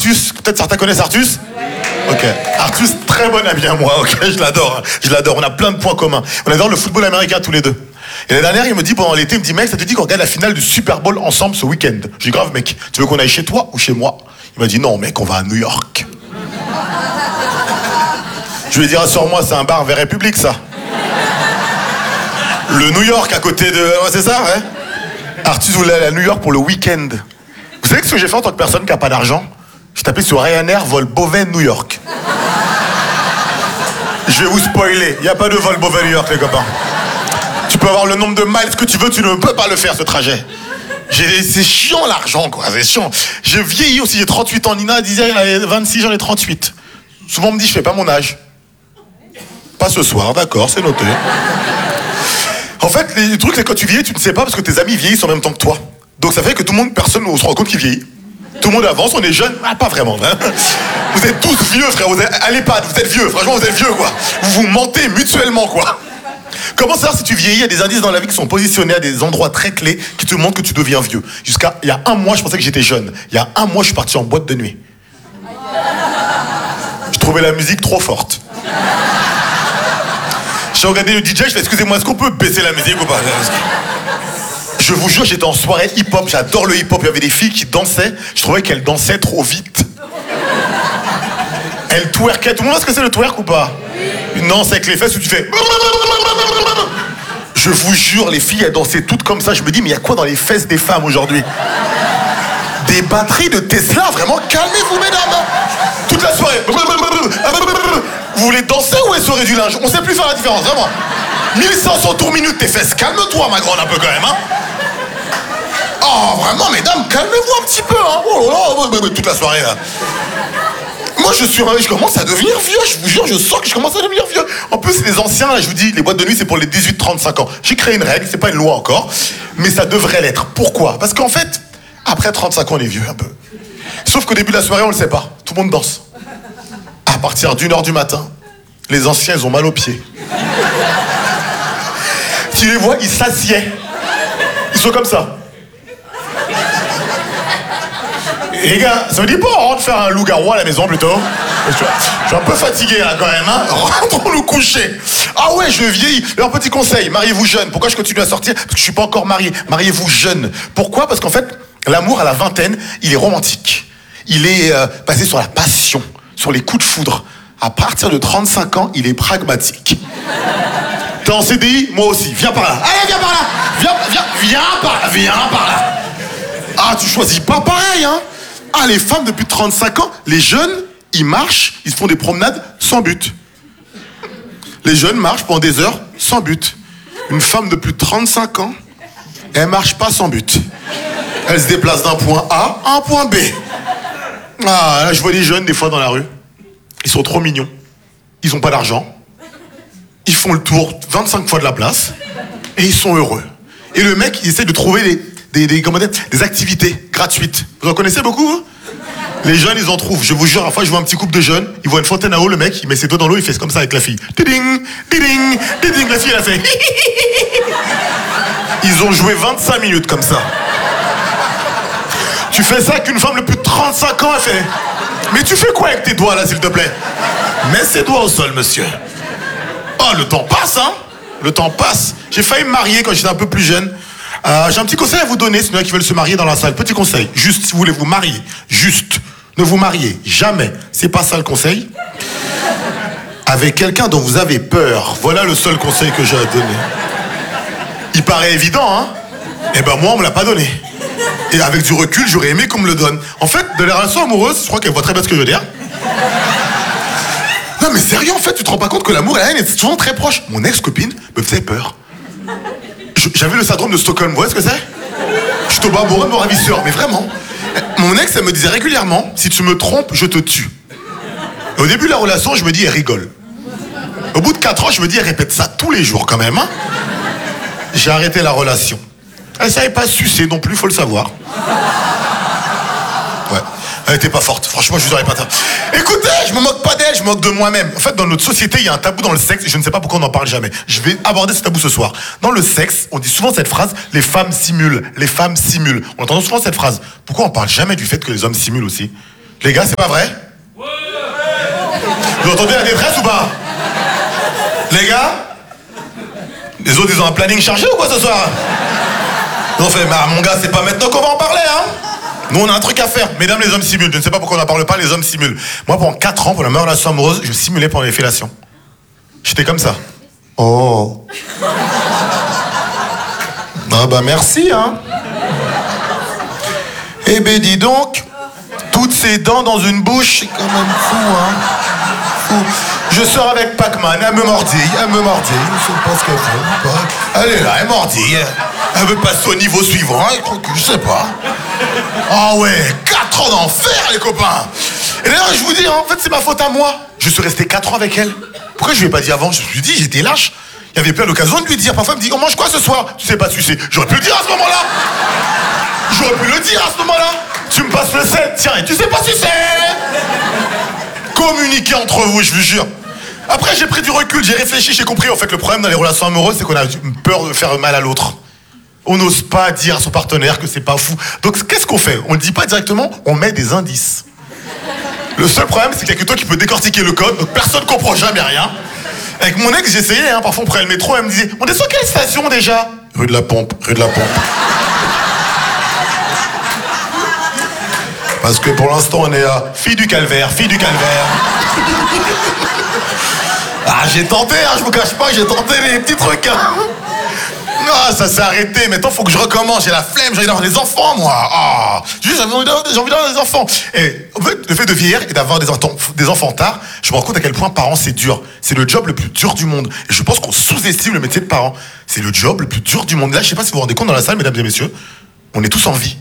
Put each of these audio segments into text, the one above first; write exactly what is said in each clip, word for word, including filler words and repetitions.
Artus, peut-être certains connaissent Artus? Ok. Artus, très bon ami à moi, ok, je l'adore, je l'adore, on a plein de points communs. On adore le football américain tous les deux. Et la dernière, il me dit pendant l'été, il me dit mec, ça te dit qu'on regarde la finale du Super Bowl ensemble ce week-end? J'ai dit grave mec, tu veux qu'on aille chez toi ou chez moi? Il m'a dit non mec, on va à New York. Je lui ai dit rassure-moi, c'est un bar vers République ça. Le New York à côté de... Ouais, c'est ça, ouais. Artus voulait aller à New York pour le week-end. Vous savez ce que j'ai fait en tant que personne qui n'a pas d'argent? J'ai tapé sur Ryanair, vol Beauvais, New York. Je vais vous spoiler, il n'y a pas de vol Beauvais, New York, les copains. Tu peux avoir le nombre de miles que tu veux, tu ne peux pas le faire, ce trajet. J'ai... C'est chiant, l'argent, quoi, c'est chiant. J'ai vieilli aussi, j'ai trente-huit ans. Nina disait, elle avait vingt-six, j'en ai trente-huit. Souvent, on me dit, je fais pas mon âge. Pas ce soir, d'accord, c'est noté. En fait, les trucs, c'est quand tu vieillis, tu ne sais pas parce que tes amis vieillissent en même temps que toi. Donc ça fait que tout le monde, personne ne se rend compte qu'il vieillit. Tout le monde avance, on est jeune. Ah, pas vraiment, hein. Vous êtes tous vieux, frère. Vous êtes à l'EHPAD, vous êtes vieux. Franchement, vous êtes vieux, quoi. Vous vous mentez mutuellement, quoi. Comment savoir si tu vieillis? Il y a des indices dans la vie qui sont positionnés à des endroits très clés qui te montrent que tu deviens vieux. Jusqu'à il y a un mois, je pensais que j'étais jeune. Il y a un mois, je suis parti en boîte de nuit. Je trouvais la musique trop forte. J'ai regardé le D J, je fais excusez-moi, est-ce qu'on peut baisser la musique ou pas? Je vous jure, j'étais en soirée hip-hop, j'adore le hip-hop. Il y avait des filles qui dansaient, je trouvais qu'elles dansaient trop vite. Elles twerkaient. Tout le monde sait ce que c'est le twerk ou pas? Une danse avec les fesses où tu fais... Je vous jure, les filles, elles dansaient toutes comme ça. Je me dis, mais il y a quoi dans les fesses des femmes aujourd'hui? Des batteries de Tesla, vraiment, calmez-vous, mesdames. Toute la soirée. Vous voulez danser ou essorer du linge? On sait plus faire la différence, vraiment. mille cinq cents tours minute tes fesses. Calme-toi, ma grande, un peu quand même, hein. Oh, vraiment, mesdames, calmez-vous un petit peu, hein. Oh là là, toute la soirée, là. Moi, je suis, je commence à devenir vieux, je vous jure, je sens que je commence à devenir vieux. En plus, les anciens, là, je vous dis, les boîtes de nuit, c'est pour les dix-huit trente-cinq ans. J'ai créé une règle, c'est pas une loi encore, mais ça devrait l'être. Pourquoi? Parce qu'en fait, après trente-cinq ans, on est vieux, un peu. Sauf qu'au début de la soirée, on le sait pas. Tout le monde danse. À partir d'une heure du matin, les anciens, ils ont mal aux pieds. Tu les vois, ils s'assiedent. Ils sont comme ça. Et les gars, ça me dit pas on rentre faire un loup-garou à la maison plutôt? Je suis un peu fatigué là quand même, hein. Rentrons nous coucher. Ah ouais, je vieillis. Alors petit conseil, mariez-vous jeune. Pourquoi je continue à sortir? Parce que je suis pas encore marié. Mariez-vous jeune. Pourquoi? Parce qu'en fait, l'amour à la vingtaine, il est romantique. Il est euh, basé sur la passion, sur les coups de foudre. À partir de trente-cinq ans, il est pragmatique. T'es en C D I? Moi aussi. Viens par là. Allez, viens par là. Viens, viens, viens par là. Viens par là. Ah, tu choisis pas pareil, hein. Ah, les femmes depuis trente-cinq ans, les jeunes, ils marchent, ils se font des promenades sans but. Les jeunes marchent pendant des heures sans but. Une femme de plus de trente-cinq ans, elle marche pas sans but. Elle se déplace d'un point A à un point B. Ah, là, je vois des jeunes, des fois, dans la rue. Ils sont trop mignons. Ils ont pas d'argent. Ils font le tour vingt-cinq fois de la place. Et ils sont heureux. Et le mec, il essaie de trouver des, des, des, comment dire, des activités gratuites. Vous en connaissez beaucoup, hein? Les jeunes, ils en trouvent. Je vous jure, à la fois, je vois un petit couple de jeunes. Ils voient une fontaine à eau, le mec, il met ses doigts dans l'eau, il fait comme ça avec la fille. Tiding, tiding, tiding. La fille, elle a fait. Ils ont joué vingt-cinq minutes comme ça. Tu fais ça qu'une femme de plus de trente-cinq ans, elle fait. Mais tu fais quoi avec tes doigts, là, s'il te plaît? Mets ses doigts au sol, monsieur. Oh, le temps passe, hein? Le temps passe. J'ai failli me marier quand j'étais un peu plus jeune. Euh, j'ai un petit conseil à vous donner, si il y en a qui veulent se marier dans la salle. Petit conseil, juste si vous voulez vous marier, juste, ne vous mariez jamais. C'est pas ça le conseil. Avec quelqu'un dont vous avez peur. Voilà le seul conseil que j'ai à donner. Il paraît évident, hein? Eh ben moi, on me l'a pas donné. Et avec du recul, j'aurais aimé qu'on me le donne. En fait, de la relation amoureuse, je crois qu'elle voit très bien ce que je veux dire. Non mais sérieux, en fait, tu te rends pas compte que l'amour et la haine est souvent très proche. Mon ex-copine me faisait peur. J'avais le syndrome de Stockholm, vous voyez ce que c'est? Je suis tombé amoureux de mon ravisseur, mais vraiment. Mon ex, elle me disait régulièrement, si tu me trompes, je te tue. Et au début de la relation, je me dis, elle rigole. Au bout de quatre ans, je me dis, elle répète ça tous les jours quand même, hein. J'ai arrêté la relation. Elle savait pas sucer non plus, faut le savoir. Ouais. Elle était pas forte, franchement, je vous aurais pas... Écoutez, je me moque pas d'elle, je me moque de moi-même. En fait, dans notre société, il y a un tabou dans le sexe, et je ne sais pas pourquoi on n'en parle jamais. Je vais aborder ce tabou ce soir. Dans le sexe, on dit souvent cette phrase, les femmes simulent, les femmes simulent. On entend souvent cette phrase. Pourquoi on parle jamais du fait que les hommes simulent aussi? Les gars, c'est pas vrai? Vous entendez la détresse ou pas? Les gars? Les autres, ils ont un planning chargé ou quoi ce soir? Ils ont fait, bah mon gars, c'est pas maintenant qu'on va en parler, hein? Nous, on a un truc à faire. Mesdames, les hommes simulent. Je ne sais pas pourquoi on n'en parle pas, les hommes simulent. Moi, pendant quatre ans, pour la meilleure relation amoureuse, je simulais pendant les fellations. J'étais comme ça. Oh. Ah bah merci, hein. Eh ben dis donc, toutes ces dents dans une bouche, c'est quand même fou, hein. Fou. Je sors avec Pac-Man, elle me mordille, elle me mordille, je sais pas ce qu'elle fait. Elle est là, elle mordille. Elle veut passer au niveau suivant, elle croit que je sais pas. Ah oh ouais, quatre ans d'enfer, les copains. Et d'ailleurs, je vous dis, hein, en fait, c'est ma faute à moi. Je suis resté quatre ans avec elle. Pourquoi je lui ai pas dit avant? Je me suis dit, j'étais lâche. Il y avait plein d'occasions de lui dire. Parfois, elle me dit, on mange quoi ce soir? Tu sais pas sucer. J'aurais pu le dire à ce moment-là. J'aurais pu le dire à ce moment-là. Tu me passes le sel. Tiens, et tu sais pas sucer. Communiquez entre vous, je vous jure. Après, j'ai pris du recul, j'ai réfléchi, j'ai compris. En fait, le problème dans les relations amoureuses, c'est qu'on a peur de faire mal à l'autre. On n'ose pas dire à son partenaire que c'est pas fou. Donc, qu'est-ce qu'on fait? On le dit pas directement, on met des indices. Le seul problème, c'est qu'il n'y a que toi qui peux décortiquer le code, donc personne ne comprend jamais rien. Avec mon ex, j'essayais, hein, parfois on prenait le métro, elle me disait, on est sur quelle station déjà? Rue de la Pompe, rue de la Pompe. Parce que pour l'instant, on est à Fille du Calvaire, Fille du Calvaire. Ah, j'ai tenté, hein, je vous cache pas, j'ai tenté les petits trucs. Hein. Ah, ça s'est arrêté, maintenant faut que je recommence, j'ai la flemme, j'ai envie d'avoir des enfants, moi. Ah, juste, j'ai envie d'avoir, j'ai envie d'avoir des enfants. Et en fait, le fait de vieillir et d'avoir des, enfants, des enfants tard, je me rends compte à quel point parents, c'est dur. C'est le job le plus dur du monde. Et je pense qu'on sous-estime le métier de parent. C'est le job le plus dur du monde. Là, je sais pas si vous vous rendez compte dans la salle, mesdames et messieurs, on est tous en vie.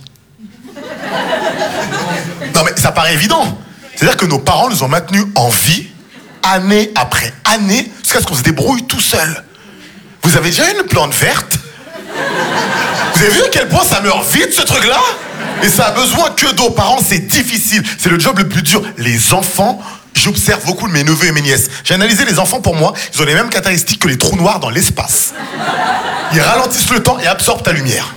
Non, mais ça paraît évident. C'est-à-dire que nos parents nous ont maintenus en vie, année après année, jusqu'à ce qu'on se débrouille tout seul. Vous avez déjà une plante verte? Vous avez vu à quel point ça meurt vite, ce truc-là? Et ça a besoin que d'eau. Parents, c'est difficile. C'est le job le plus dur. Les enfants, j'observe beaucoup de mes neveux et mes nièces. J'ai analysé les enfants, pour moi, ils ont les mêmes caractéristiques que les trous noirs dans l'espace. Ils ralentissent le temps et absorbent ta lumière.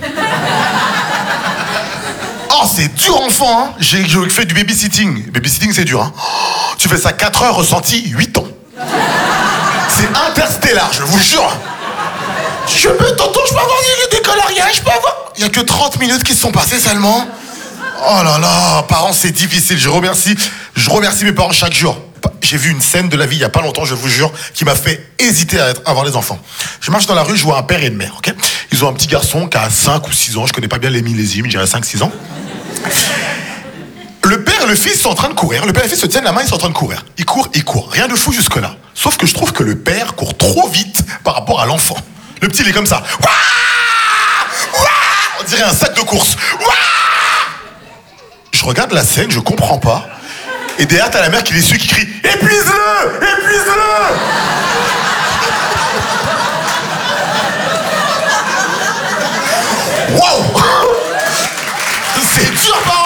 Oh, c'est dur, enfant, hein. J'ai fait du babysitting. Babysitting, c'est dur, hein. Oh, tu fais ça quatre heures, ressenti huit ans. C'est interstellar, je vous jure. Je peux, tonton, je peux avoir du décoloriage, je peux avoir... Il n'y a que trente minutes qui se sont passées seulement. Oh là là, parents, c'est difficile. Je remercie, je remercie mes parents chaque jour. J'ai vu une scène de la vie il n'y a pas longtemps, je vous jure, qui m'a fait hésiter à, être, à avoir des enfants. Je marche dans la rue, je vois un père et une mère, ok? Ils ont un petit garçon qui a cinq ou six ans, je connais pas bien les millésimes, je dirais cinq six ans. Le père et le fils sont en train de courir. Le père et le fils se tiennent la main, ils sont en train de courir. Ils courent, ils courent. Rien de fou jusque-là. Sauf que je trouve que le père court trop vite par rapport à l'enfant. Le petit, il est comme ça. Ouah, ouah, on dirait un sac de course. Ouah. Je regarde la scène, je comprends pas. Et derrière, t'as la mère qui les suit, qui crie « Épuise-le! Épuise-le !» Waouh! C'est dur, parents!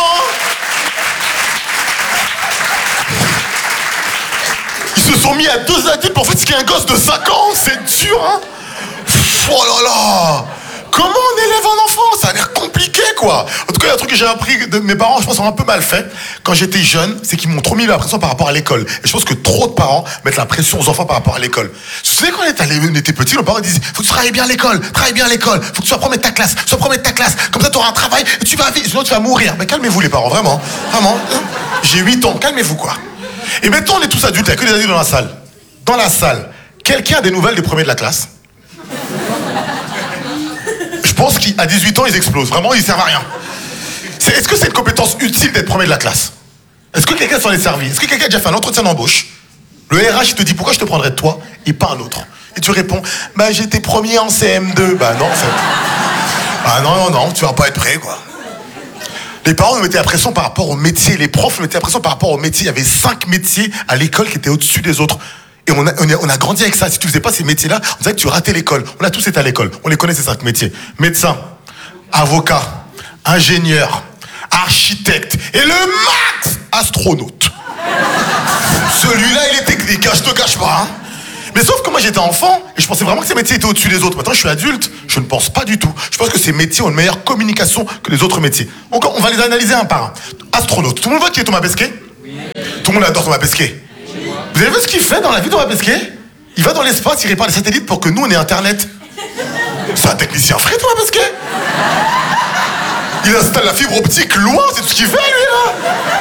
Ils se sont mis à deux adultes pour fatiguer un gosse de cinq ans, c'est dur, hein? Oh là là! Comment on élève un enfant? Ça a l'air compliqué, quoi. En tout cas, il y a un truc que j'ai appris de mes parents, je pense, ont un peu mal fait. Quand j'étais jeune, c'est qu'ils m'ont trop mis la pression par rapport à l'école. Et je pense que trop de parents mettent la pression aux enfants par rapport à l'école. Vous savez, quand on était, allé, on était petits, nos parents disaient, faut que tu travailles bien à l'école, travaille bien à l'école, faut que tu sois premier de ta classe, sois premier de ta classe. Comme ça, tu auras un travail et tu vas vivre, sinon tu vas mourir. Mais calmez-vous, les parents, vraiment. Vraiment. J'ai huit ans, calmez-vous, quoi. Et maintenant, on est tous adultes, il n'y a que des adultes dans la salle. Dans la salle, quelqu'un a des nouvelles des premiers de la classe? Je pense qu'à dix-huit ans, ils explosent. Vraiment, ils servent à rien. C'est, est-ce que c'est une compétence utile d'être premier de la classe? Est-ce que quelqu'un s'en est servi? Est-ce que quelqu'un a déjà fait un entretien d'embauche? Le R H, il te dit pourquoi je te prendrais toi et pas un autre? Et tu réponds, bah j'étais premier en C M deux. Bah non, en fait. Ah non, non, non, tu vas pas être prêt, quoi. Les parents nous mettaient la pression par rapport au métier. Les profs nous mettaient la pression par rapport au métier. Il y avait cinq métiers à l'école qui étaient au-dessus des autres. Et on a, on, a, on a grandi avec ça. Si tu faisais pas ces métiers-là, on disait que tu ratais l'école. On a tous été à l'école. On les connaît, ces cinq métiers. Médecin, avocat, ingénieur, architecte et le max, astronaute. Celui-là, il est technique, hein, je te cache pas. Hein. Mais sauf que moi, j'étais enfant et je pensais vraiment que ces métiers étaient au-dessus des autres. Maintenant, je suis adulte, je ne pense pas du tout. Je pense que ces métiers ont une meilleure communication que les autres métiers. Donc, on va les analyser un par un. Astronaute. Tout le monde voit qui est Thomas Pesquet? le monde adore Thomas Pesquet. Vous avez vu ce qu'il fait dans la vie, Thomas Pesquet? Il va dans l'espace, il répare les satellites pour que nous, on ait Internet. C'est un technicien frais, Thomas Pesquet. Il installe la fibre optique loin, c'est tout ce qu'il fait, lui, là.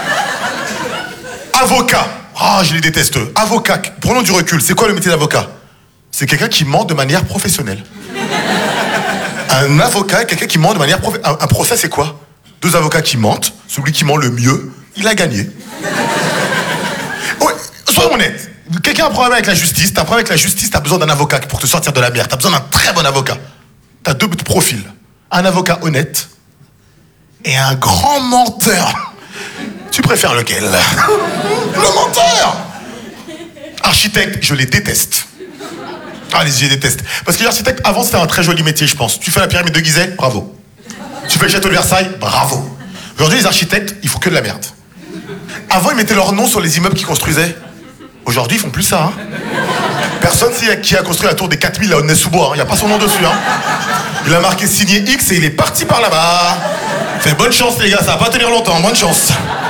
Avocat. Ah, je les déteste, eux. Avocat. Prenons du recul. C'est quoi le métier d'avocat? C'est quelqu'un qui ment de manière professionnelle. Un avocat est quelqu'un qui ment de manière professionnelle. Un, un procès, c'est quoi? Deux avocats qui mentent. Celui qui ment le mieux, il a gagné. Ouais, soyons honnêtes. Quelqu'un a un problème avec la justice. T'as un problème avec la justice, t'as besoin d'un avocat pour te sortir de la merde. T'as besoin d'un très bon avocat. T'as deux profils. Un avocat honnête et un grand menteur. Tu préfères lequel? Le menteur. Architecte, je les déteste. Ah, les je les déteste. Parce que l'architecte, avant, c'était un très joli métier, je pense. Tu fais la pyramide de Gizeh, bravo. Tu fais le château de Versailles, bravo. Aujourd'hui, les architectes, ils font que de la merde. Avant, ils mettaient leur nom sur les immeubles qu'ils construisaient. Aujourd'hui, ils font plus ça. Hein. Personne sait qui a construit la tour des quatre mille à Aulnay-sous-Bois. Il n'y a pas son nom dessus. Hein. Il a marqué signé X et il est parti par là-bas. Fait bonne chance, les gars, ça va pas tenir longtemps. Bonne chance.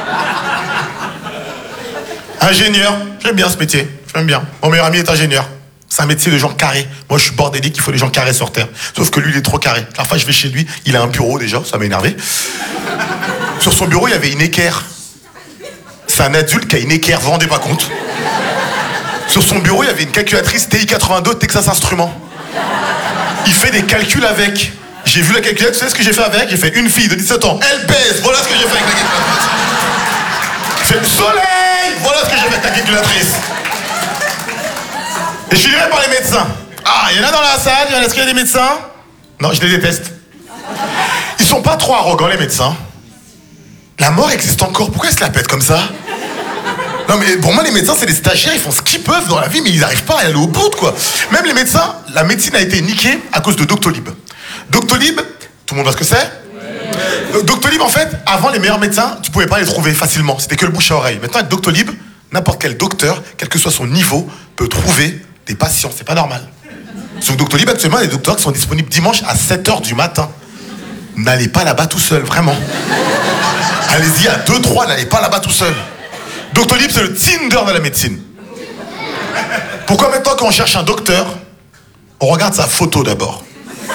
Ingénieur, j'aime bien ce métier. J'aime bien. Mon meilleur ami est ingénieur. C'est un métier de gens carrés. Moi, je suis bordélique, il faut des gens carrés sur Terre. Sauf que lui, il est trop carré. La fois, je vais chez lui, il a un bureau déjà, ça m'a énervé. Sur son bureau, il y avait une équerre. C'est un adulte qui a une équerre, vous vous rendez pas compte? Sur son bureau, il y avait une calculatrice T I quatre-vingt-deux Texas Instruments. Il fait des calculs avec. J'ai vu la calculatrice, tu sais ce que j'ai fait avec? J'ai fait une fille de dix-sept ans, elle pèse, voilà ce que j'ai fait avec la calculatrice. J'ai fait soleil, voilà ce que j'ai fait avec la calculatrice. Et je suis livré par les médecins. Ah, il y en a dans la salle, est-ce qu'il y a des médecins? Non, je les déteste. Ils sont pas trop arrogants, les médecins. La mort existe encore, pourquoi ils se la pètent comme ça? Non mais pour moi les médecins c'est des stagiaires, ils font ce qu'ils peuvent dans la vie mais ils n'arrivent pas à aller au bout quoi. Même les médecins, la médecine a été niquée à cause de Doctolib. Doctolib, tout le monde voit ce que c'est? Ouais. Doctolib en fait, avant les meilleurs médecins, tu pouvais pas les trouver facilement, c'était que le bouche à oreille. Maintenant avec Doctolib, n'importe quel docteur, quel que soit son niveau, peut trouver des patients, c'est pas normal. Sur Doctolib actuellement, il y a des docteurs qui sont disponibles dimanche à sept heures du matin. N'allez pas là-bas tout seul, vraiment. Allez-y à deux trois, n'allez pas là-bas tout seul. Doctolib, c'est le Tinder de la médecine. Pourquoi maintenant, quand on cherche un docteur, on regarde sa photo d'abord?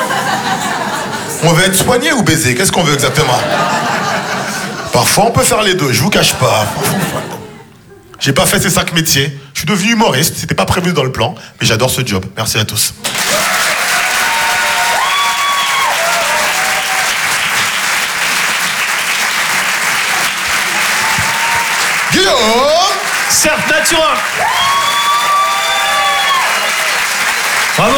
On veut être soigné ou baiser? Qu'est-ce qu'on veut exactement? Parfois, on peut faire les deux, je vous cache pas. J'ai pas fait ces cinq métiers. Je suis devenu humoriste, c'était pas prévu dans le plan, mais j'adore ce job. Merci à tous. Guillaume Surf Natura. Bravo.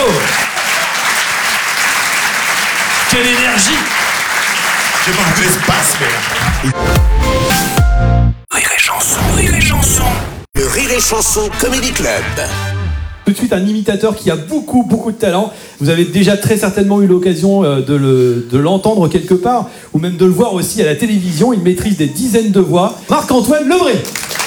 Quelle énergie. J'ai pas beaucoup d'espace, mais... Rire et chanson, rire et chanson. Le Rire et Chanson Comedy Club. Tout de suite, un imitateur qui a beaucoup, beaucoup de talent. Vous avez déjà très certainement eu l'occasion de, le, de l'entendre quelque part, ou même de le voir aussi à la télévision. Il maîtrise des dizaines de voix. Marc-Antoine Lebray.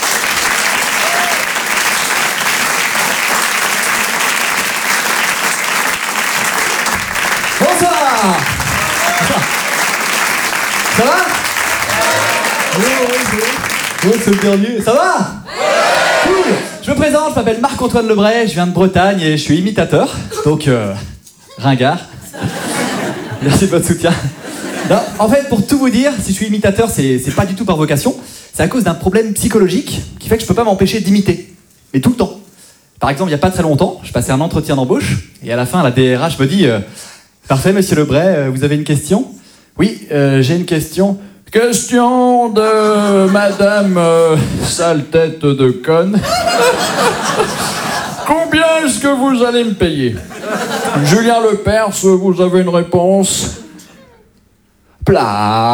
Bonsoir. Ça va? Oui, oui, oui. Oui, c'est le dernier. Ça va? Cool. Je me présente, je m'appelle Marc-Antoine Lebray, je viens de Bretagne et je suis imitateur, donc euh, ringard. Merci de votre soutien. Non, en fait, pour tout vous dire, si je suis imitateur, c'est, c'est pas du tout par vocation, c'est à cause d'un problème psychologique qui fait que je peux pas m'empêcher d'imiter, mais tout le temps. Par exemple, il y a pas très longtemps, je passais un entretien d'embauche et à la fin, la D R H me dit euh, « Parfait, monsieur Lebray, euh, vous avez une question ?»« Oui, euh, j'ai une question. » Question de madame euh, sale tête de conne. Combien est-ce que vous allez me payer? Julien Lepers, vous avez une réponse? Place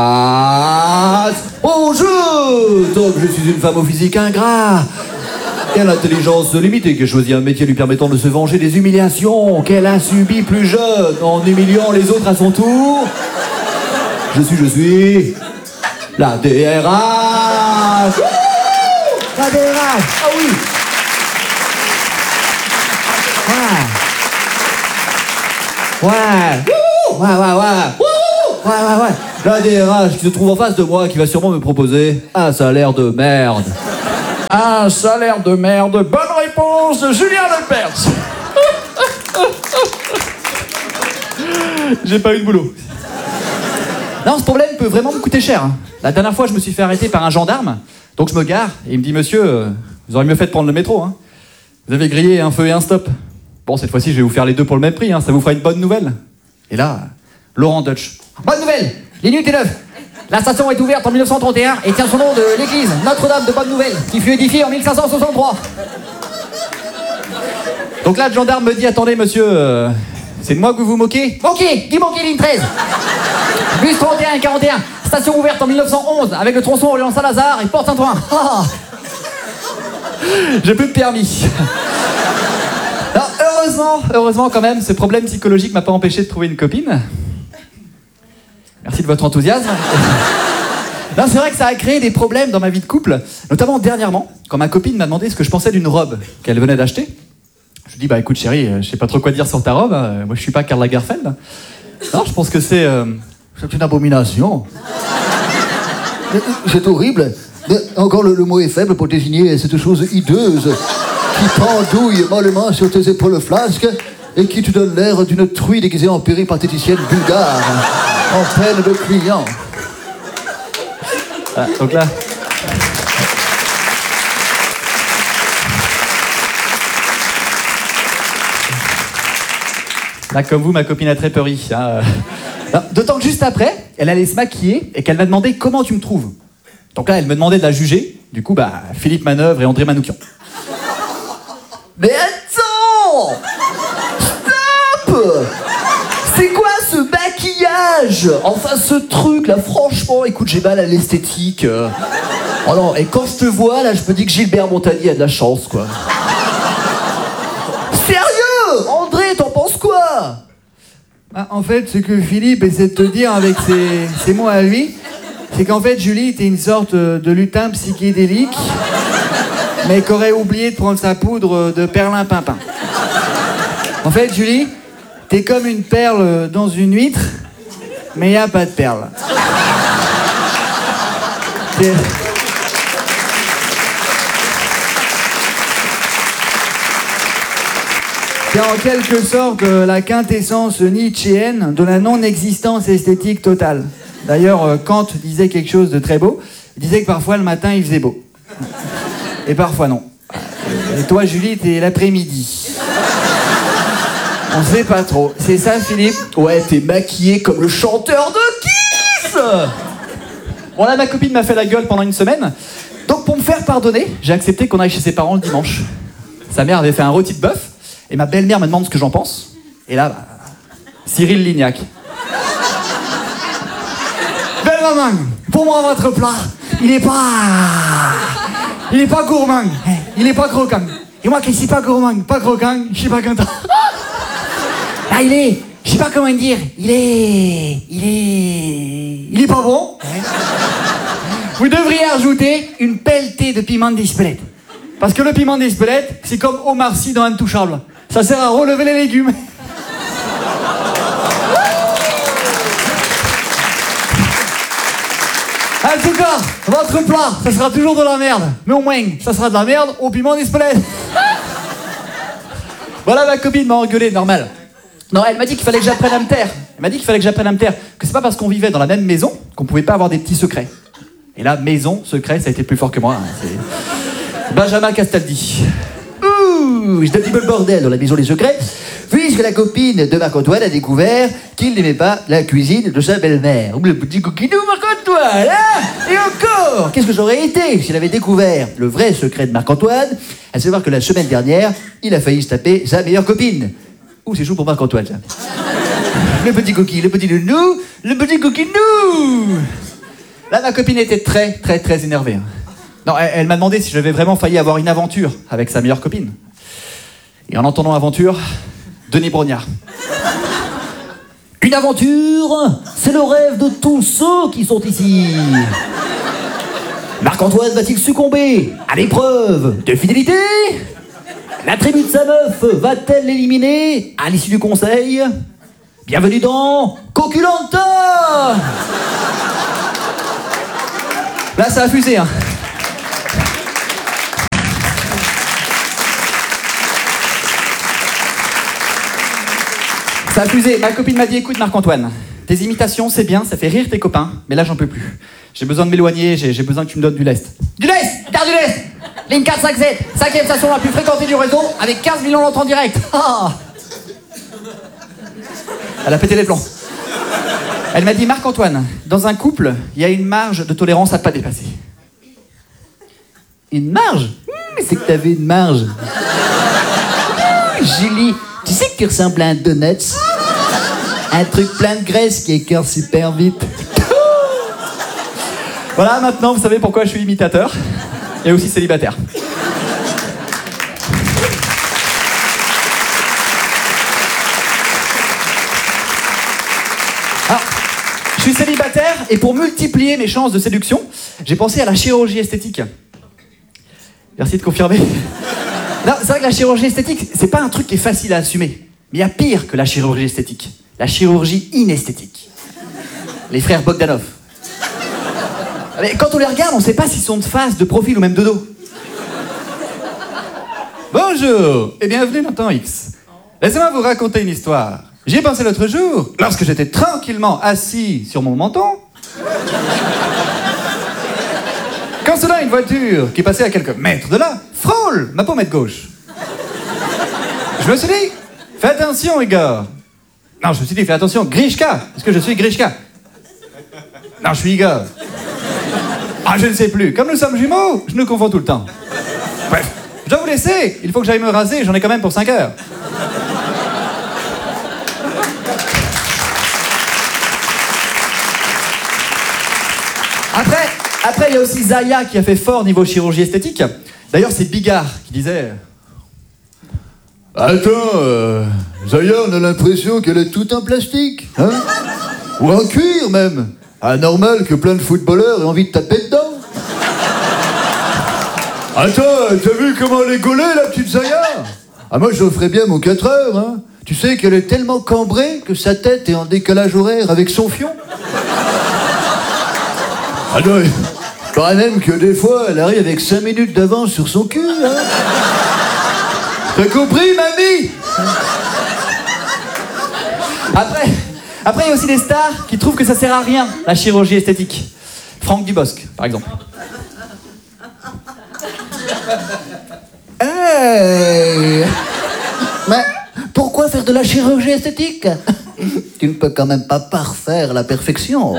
au jeu. Donc je suis une femme au physique ingrat et à l'intelligence limitée qui a choisi un métier lui permettant de se venger des humiliations qu'elle a subies plus jeune en humiliant les autres à son tour. Je suis, je suis... La D R H. La D R H. Ah oui. Ouais. Ouais. Ouais, ouais, ouais. Ouais, ouais, ouais. La D R H qui se trouve en face de moi, qui va sûrement me proposer un salaire de merde. Un salaire de merde. Bonne réponse de Julien Lepers. J'ai pas eu de boulot. Non, ce problème peut vraiment me coûter cher. La dernière fois, je me suis fait arrêter par un gendarme. Donc je me gare et il me dit « Monsieur, euh, vous auriez mieux fait de prendre le métro. Hein. Vous avez grillé un feu et un stop. Bon, cette fois-ci, je vais vous faire les deux pour le même prix. Hein. Ça vous fera une bonne nouvelle. » Et là, Laurent Dutch. « Bonne nouvelle, l'inunité neuve. La station est ouverte en mille neuf cent trente et un et tient son nom de l'église Notre-Dame de Bonne Nouvelle, qui fut édifiée en mille cinq cent soixante-trois. » Donc là, le gendarme me dit « Attendez, monsieur, euh, c'est de moi que vous vous moquez ?»« Ok, dis manqué ligne treize. Bus trente et un et quarante et un. Station ouverte en mille neuf cent onze avec le tronçon Orléans-Saint-Lazare et Port-Saint-Ouen. Ah. J'ai plus de permis. Non, heureusement, heureusement quand même, ce problème psychologique m'a pas empêché de trouver une copine. Merci de votre enthousiasme. Non, c'est vrai que ça a créé des problèmes dans ma vie de couple, notamment dernièrement, quand ma copine m'a demandé ce que je pensais d'une robe qu'elle venait d'acheter. Je lui dis, bah écoute chérie, je sais pas trop quoi dire sur ta robe, hein. Moi je suis pas Karl Lagerfeld. Non, je pense que c'est... Euh, c'est une abomination. C'est horrible. Mais encore le, le mot est faible pour désigner cette chose hideuse qui pendouille mollement sur tes épaules flasques et qui te donne l'air d'une truie déguisée en péripatéticienne bulgare, en peine de client. Ah, donc là... Là, comme vous, ma copine a très peur. Hein. D'autant que juste après, elle allait se maquiller et qu'elle m'a demandé comment tu me trouves. Donc là, elle me demandait de la juger. Du coup, bah, Philippe Manœuvre et André Manoukian. Mais attends! Stop! C'est quoi ce maquillage? Enfin, ce truc, là, franchement, écoute, j'ai mal à l'esthétique. Oh non, et quand je te vois, là, je me dis que Gilbert Montagnier a de la chance, quoi. Sérieux? André, t'en penses quoi? Bah, en fait, ce que Philippe essaie de te dire avec ses, ses mots à lui, c'est qu'en fait, Julie était une sorte de lutin psychédélique, mais qu'aurait oublié de prendre sa poudre de perlimpinpin. En fait, Julie, t'es comme une perle dans une huître, mais il n'y a pas de perle. T'es... C'est en quelque sorte la quintessence nietzschéenne de la non-existence esthétique totale. D'ailleurs, Kant disait quelque chose de très beau. Il disait que parfois le matin il faisait beau. Et parfois non. Et toi, Julie, t'es l'après-midi. On sait pas trop. C'est ça, Philippe? Ouais, t'es maquillé comme le chanteur de Kiss. Bon, là, ma copine m'a fait la gueule pendant une semaine. Donc, pour me faire pardonner, j'ai accepté qu'on aille chez ses parents le dimanche. Sa mère avait fait un rôti de bœuf. Et ma belle-mère me demande ce que j'en pense. Et là, bah, Cyril Lignac. Belle maman, pour moi, votre plat, il est pas... Il est pas gourmand. Il est pas croquant. Et moi, qui suis pas gourmand, pas croquant, je suis pas content. Là, il est... Je sais pas comment dire. Il est... Il est... Il est pas bon. Vous devriez ajouter une pelletée de piment d'Espelette. Parce que le piment d'Espelette, c'est comme Omar Sy dans Intouchable. Ça sert à relever les légumes. En tout cas, votre plat, ça sera toujours de la merde. Mais au moins, ça sera de la merde au piment d'Espelette. Voilà, ma copine m'a engueulé, normal. Non, elle m'a dit qu'il fallait que j'apprenne à me taire. Elle m'a dit qu'il fallait que j'apprenne à me taire. Que c'est pas parce qu'on vivait dans la même maison qu'on pouvait pas avoir des petits secrets. Et là, maison, secret, ça a été plus fort que moi. Hein. C'est... Benjamin Castaldi. Ouh, je donne un petit peu le bordel dans la maison des secrets, puisque la copine de Marc-Antoine a découvert qu'il n'aimait pas la cuisine de sa belle-mère. Le petit coquinou Marc-Antoine, hein? Et encore, qu'est-ce que j'aurais été s'il avait découvert le vrai secret de Marc-Antoine, à savoir que la semaine dernière, il a failli se taper sa meilleure copine. Ouh, c'est chaud pour Marc-Antoine, ça. Le petit coquille, le petit nounou, le petit coquinou. Là, ma copine était très, très, très énervée. Non, elle, elle m'a demandé si j'avais vraiment failli avoir une aventure avec sa meilleure copine. Et en entendant aventure, Denis Brognard. Une aventure, c'est le rêve de tous ceux qui sont ici. Marc-Antoine va-t-il succomber à l'épreuve de fidélité? La tribu de sa meuf va-t-elle l'éliminer à l'issue du conseil? Bienvenue dans Coculanta. Là, ça a fusé, hein. Ça a fusé. Ma copine m'a dit, écoute Marc-Antoine, tes imitations c'est bien, ça fait rire tes copains, mais là j'en peux plus. J'ai besoin de m'éloigner, j'ai, j'ai besoin que tu me donnes du lest. Du lest, carte du lest. Ligne quatre cinq sept, cinquième station la plus fréquentée du réseau, avec quinze millions d'entrées en direct. Ah. Elle a pété les plombs. Elle m'a dit, Marc-Antoine, dans un couple, il y a une marge de tolérance à pas dépasser. Une marge? Mmh, c'est que t'avais une marge. Julie, tu sais que tu ressembles à un donut? Un truc plein de graisse qui écœure super vite. Voilà, maintenant vous savez pourquoi je suis imitateur et aussi célibataire. Ah, je suis célibataire et pour multiplier mes chances de séduction, j'ai pensé à la chirurgie esthétique. Merci de confirmer. Non, c'est vrai que la chirurgie esthétique, c'est pas un truc qui est facile à assumer. Mais il y a pire que la chirurgie esthétique. La chirurgie inesthétique. Les frères Bogdanov. Mais quand on les regarde, on sait pas s'ils sont de face, de profil ou même de dos. Bonjour et bienvenue dans Temps X. Laissez-moi vous raconter une histoire. J'y ai pensé l'autre jour, lorsque j'étais tranquillement assis sur mon menton. Quand soudain une voiture qui passait à quelques mètres de là frôle ma pommette gauche. Je me suis dit, fais attention Igor. Non, je me suis dit, fais attention Grishka, parce que je suis Grishka. Non, je suis Igor. Ah, je ne sais plus. Comme nous sommes jumeaux, je nous confonds tout le temps. Bref, je dois vous laisser. Il faut que j'aille me raser, j'en ai quand même pour cinq heures. Après, après, il y a aussi Zaya qui a fait fort niveau chirurgie esthétique. D'ailleurs, c'est Bigard qui disait... Attends, euh, Zaya, on a l'impression qu'elle est toute en plastique, hein? Ou en cuir, même. Anormal que plein de footballeurs aient envie de taper dedans. Attends, t'as vu comment elle est gaulée, la petite Zaya? Ah, moi, je ferais bien mon quatre heures, hein. Tu sais qu'elle est tellement cambrée que sa tête est en décalage horaire avec son fion. Ah non, il paraît même que des fois, elle arrive avec cinq minutes d'avance sur son cul, hein. T'as compris, mamie? Après, après, il y a aussi des stars qui trouvent que ça sert à rien, la chirurgie esthétique. Franck Dubosc, par exemple. Hey. Mais pourquoi faire de la chirurgie esthétique? Tu ne peux quand même pas parfaire la perfection.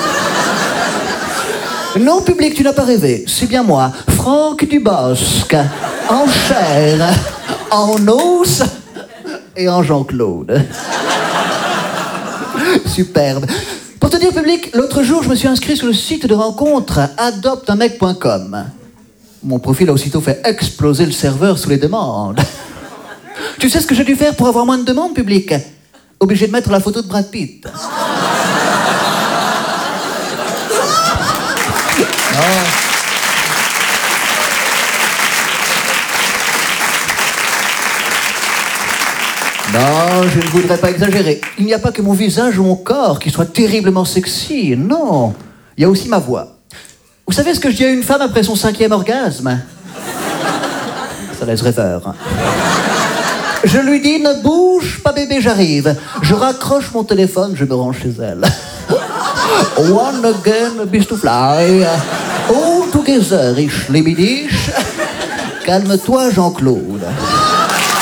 Non, public, tu n'as pas rêvé. C'est bien moi, Franck Dubosc, en chair, en os et en Jean-Claude. Superbe. Pour te dire, public, l'autre jour, je me suis inscrit sur le site de rencontre adopte un mec point com. Mon profil a aussitôt fait exploser le serveur sous les demandes. Tu sais ce que j'ai dû faire pour avoir moins de demandes, public? Obligé de mettre la photo de Brad Pitt. Oh. Non, je ne voudrais pas exagérer. Il n'y a pas que mon visage ou mon corps qui soit terriblement sexy, non. Il y a aussi ma voix. Vous savez ce que je dis à une femme après son cinquième orgasme? Ça laisse rêveur. Je lui dis, ne bouge pas bébé, j'arrive. Je raccroche mon téléphone, je me rends chez elle. One again, beast to fly. All together, ich liebe dich. Calme-toi, Jean-Claude.